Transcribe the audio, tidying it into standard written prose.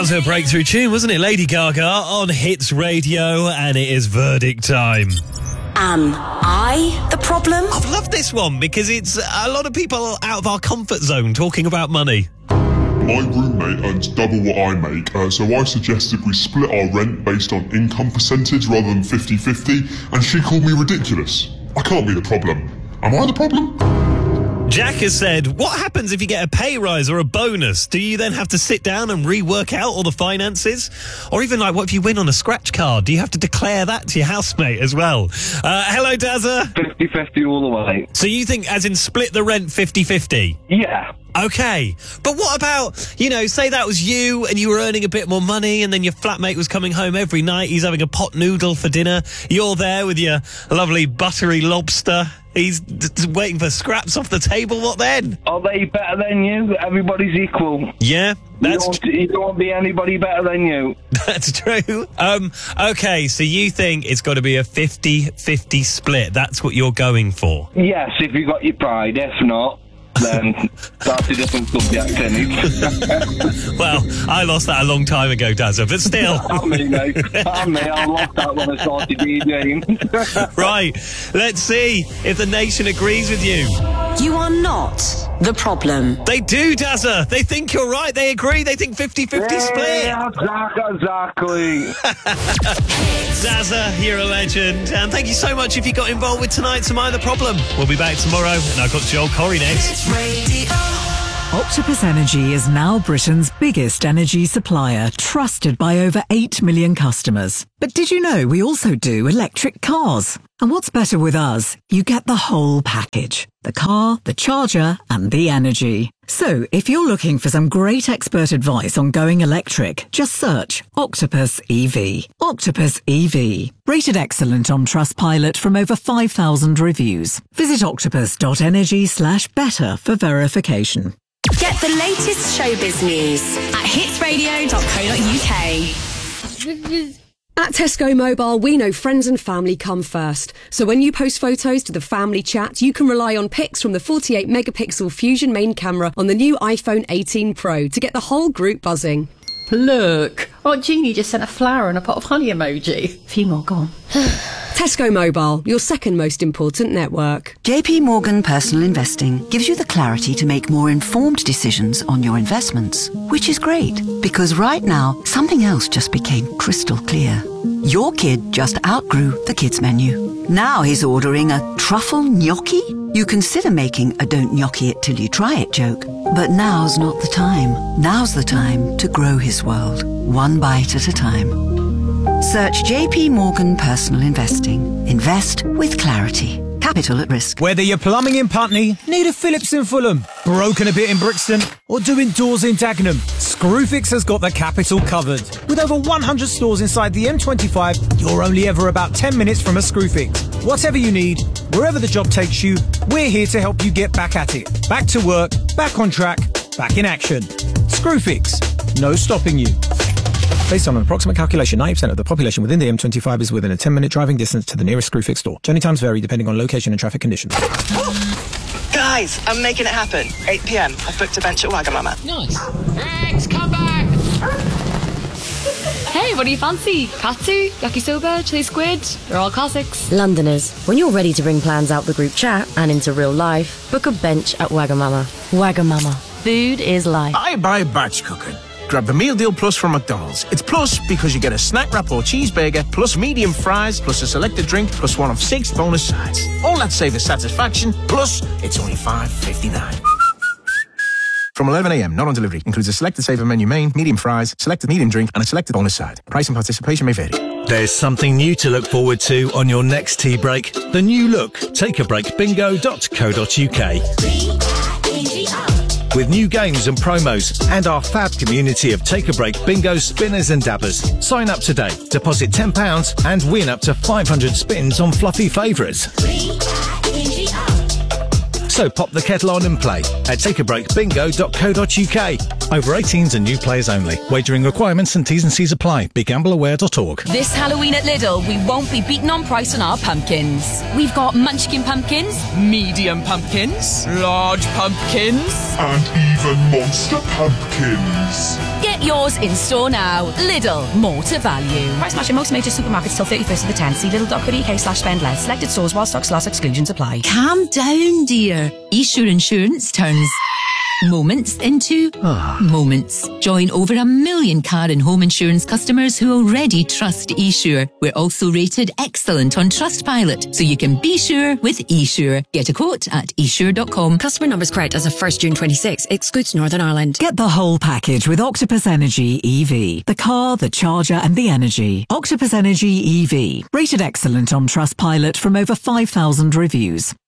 was her breakthrough tune, wasn't it? Lady Gaga on Hits Radio, and it is verdict time. Am I the problem? I've loved this one because it's a lot of people out of our comfort zone talking about money. My roommate earns double what I make, so I suggested we split our rent based on income percentage rather than 50-50, and she called me ridiculous. I can't be the problem. Am I the problem? Jack has said, what happens if you get a pay rise or a bonus? Do you then have to sit down and rework out all the finances? Or even like, what if you win on a scratch card? Do you have to declare that to your housemate as well? Hello, Dazza. 50-50 all the way. So you think as in split the rent 50-50? Yeah. Okay, but what about, say that was you and you were earning a bit more money and then your flatmate was coming home every night, he's having a pot noodle for dinner, you're there with your lovely buttery lobster, he's waiting for scraps off the table, what then? Are they better than you? Everybody's equal. Yeah, You don't want to be anybody better than you. That's true. Okay, so you think it's got to be a 50-50 split, that's what you're going for? Yes, if you got your pride, if not, then that's a different subject, isn't it? Well, I lost that a long time ago, Dazza, but still. Not me, mate. Not me. I lost that when I started DJing. Right, let's see if the nation agrees with you. You are not the problem. They do, Dazza. They think you're right. They agree. They think 50-50 split. Yeah, exactly. Dazza, you're a legend. And thank you so much if you got involved with tonight's Am I the Problem? We'll be back tomorrow. And I've got Joel Corey next. Octopus Energy is now Britain's biggest energy supplier, trusted by over 8 million customers. But did you know we also do electric cars? And what's better with us? You get the whole package. The car, the charger, and the energy. So, if you're looking for some great expert advice on going electric, just search Octopus EV. Octopus EV. Rated excellent on Trustpilot from over 5,000 reviews. Visit octopus.energy/better for verification. Get the latest showbiz news at hitsradio.co.uk. At Tesco Mobile, we know friends and family come first. So when you post photos to the family chat, you can rely on pics from the 48-megapixel Fusion main camera on the new iPhone 18 Pro to get the whole group buzzing. Look, Aunt Jeannie just sent a flower and a pot of honey emoji. A few more, go on. Tesco Mobile, your second most important network. JP Morgan Personal Investing gives you the clarity to make more informed decisions on your investments, which is great because right now something else just became crystal clear. Your kid just outgrew the kids menu. Now he's ordering a truffle gnocchi. You consider making a don't gnocchi it till you try it joke, but now's not the time. Now's the time to grow his world, one bite at a time. Search JP Morgan Personal Investing. Invest with clarity. Capital at risk. Whether you're plumbing in Putney, need a Phillips in Fulham, broken a bit in Brixton, or doing doors in Dagenham, Screwfix has got the capital covered. With over 100 stores inside the M25, you're only ever about 10 minutes from a Screwfix. Whatever you need, wherever the job takes you, we're here to help you get back at it. Back to work, back on track, back in action. Screwfix. No stopping you. Based on an approximate calculation, 90% of the population within the M25 is within a 10-minute driving distance to the nearest Screwfix store. Journey times vary depending on location and traffic conditions. Guys, I'm making it happen. 8 p.m. I've booked a bench at Wagamama. Nice. Rex, come back! Hey, what do you fancy? Katsu, yakisoba, chili squid? They're all classics. Londoners, when you're ready to bring plans out the group chat and into real life, book a bench at Wagamama. Wagamama. Food is life. I buy batch cooking. Grab the Meal Deal Plus from McDonald's. It's plus because you get a snack wrap or cheeseburger, plus medium fries, plus a selected drink, plus one of 6 bonus sides. All that savor satisfaction, plus it's only $5.59. From 11 a.m, not on delivery. Includes a selected saver menu main, medium fries, selected medium drink, and a selected bonus side. Price and participation may vary. There's something new to look forward to on your next tea break. The new look, takeabreakbingo.co.uk. With new games and promos and our fab community of Take a Break bingo spinners and dabbers. Sign up today, deposit £10 and win up to 500 spins on fluffy favourites. So pop the kettle on and play at takeabreakbingo.co.uk. Over 18s and new players only. Wagering requirements and T's and C's apply. BeGambleAware.org. This Halloween at Lidl, we won't be beaten on price on our pumpkins. We've got munchkin pumpkins, medium pumpkins, large pumpkins, and even monster pumpkins. Get yours in store now. Lidl, more to value. Price match in most major supermarkets till 31st of the 10th. See lidl.co.uk/spend less. Selected stores while stocks last. Exclusions apply. Calm down, dear. eSure Insurance turns moments into moments. Join over 1 million car and home insurance customers who already trust eSure. We're also rated excellent on Trustpilot, so you can be sure with eSure. Get a quote at esure.com. Customer numbers correct as of 1st June 26. Excludes Northern Ireland. Get the whole package with Octopus Energy EV. The car, the charger and the energy. Octopus Energy EV. Rated excellent on Trustpilot from over 5,000 reviews.